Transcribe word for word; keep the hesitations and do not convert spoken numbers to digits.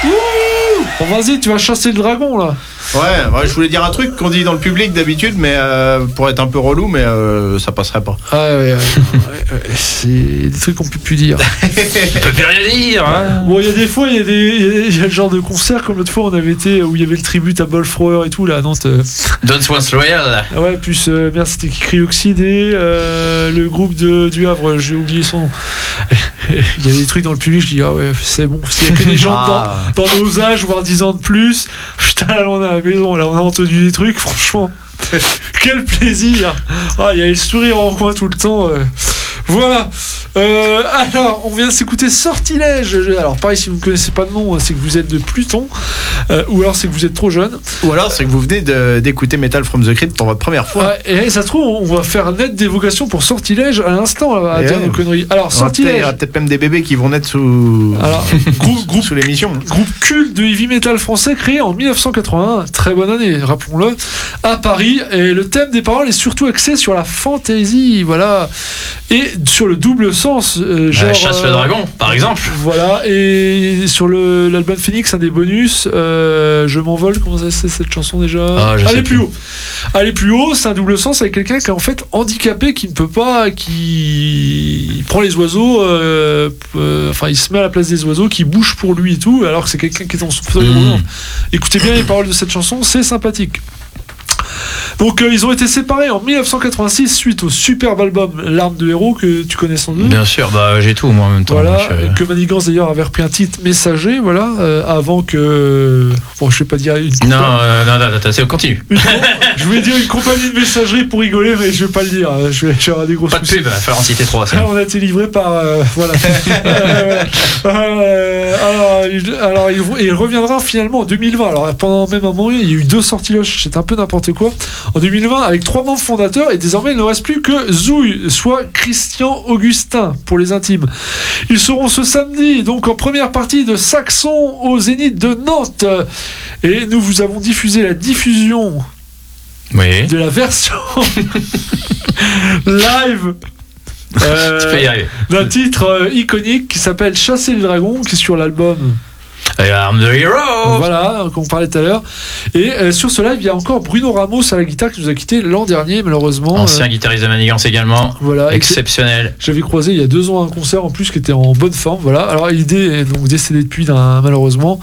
Bon, vas-y, tu vas chasser le dragon là. Ouais, ouais, je voulais dire un truc qu'on dit dans le public d'habitude, mais euh, pour être un peu relou, mais euh, ça passerait pas. Ah ouais, ouais, ouais, ouais, c'est des trucs qu'on peut plus dire. On peut plus rien dire. Hein. Bon, il y a des fois, il y a des, il y a- il y a le genre de concert comme l'autre fois on avait été où il y avait le tribute à Bolfroer et tout là à Nantes. euh. Don't Once Royal. Ah ouais, plus euh, merde, c'était qui Cryoxydé, euh, le groupe de du Havre, j'ai oublié son nom. Il y avait des trucs dans le public, je dis ah ouais, c'est bon, s'il y a que des gens Ah. dans, dans nos âges, voire dix ans de plus, putain, là on est à la maison, là on a entendu des trucs, franchement. Quel plaisir! Ah, il y a le sourire en coin tout le temps. euh. Voilà. Euh, alors, on vient de s'écouter Sortilège. Alors, pareil, si vous ne connaissez pas le nom, c'est que vous êtes de Pluton, euh, ou alors c'est que vous êtes trop jeune. Ou alors c'est que vous venez de, d'écouter Metal from the Crypt pour votre première fois. Ouais, et ça se trouve, on va faire net d'évocation pour Sortilège à l'instant, là, à Et dire ouais. nos conneries. Alors, On va peut-être- Il y Sortilège. aura peut-être même des bébés qui vont naître sous, Alors, groupe, groupe sous l'émission. Groupe culte de heavy metal français créé en mille neuf cent quatre-vingt-un, très bonne année, rappelons-le, à Paris. Et le thème des paroles est surtout axé sur la fantaisie, voilà, et sur le double sens. Euh, genre, La chasse le euh, dragon, par exemple. Voilà, et sur le, l'album Phoenix, un des bonus, euh, Je m'envole, comment ça c'est cette chanson déjà? Ah, je sais Allez plus plus. haut. Allez plus haut, c'est un double sens avec quelqu'un qui est en fait handicapé, qui ne peut pas, qui il prend les oiseaux, euh, euh, enfin il se met à la place des oiseaux, qui bouge pour lui et tout, alors que c'est quelqu'un qui est en son fauteuil Mmh. roulant. Écoutez bien les paroles de cette chanson, c'est sympathique. Donc euh, ils ont été séparés en mille neuf cent quatre-vingt-six suite au superbe album L'arme de héros que tu connais sans doute. Bien sûr, bah j'ai tout moi en même temps. Voilà, donc, euh, que Manigance d'ailleurs avait repris un titre Messager, voilà, euh, avant que. Bon, je vais pas dire une. Non, euh, non, non, attends, c'est continue. Une com- je voulais dire une compagnie de messagerie pour rigoler, mais je vais pas le dire. Je vais, je vais avoir des grosses Pas de pub, il va falloir en citer trois. Ah, Ça. on a été livré par euh, voilà. Euh, euh, alors, il, alors il, il reviendra finalement en deux mille vingt. Alors pendant même un moment, il y a eu deux sortilèges, c'est un peu n'importe quoi. En deux mille vingt, avec trois membres fondateurs, et désormais il ne reste plus que Zouille, soit Christian Augustin pour les intimes. Ils seront ce samedi, donc en première partie de Saxon au Zénith de Nantes, et nous vous avons diffusé la diffusion Oui. de la version live. Euh, Tu peux y arriver. d'un titre euh, iconique qui s'appelle Chasser le dragon, qui est sur l'album Arm the Hero. voilà, qu'on parlait tout à l'heure. Et euh, sur ce live, il y a encore Bruno Ramos à la guitare qui nous a quitté l'an dernier, malheureusement. Ancien Euh, guitariste de Manigance également. voilà, et que- Exceptionnel. j'avais croisé il y a deux ans un concert en plus qui était en bonne forme. Voilà. Alors, l'idée est donc décédé depuis d'un, malheureusement.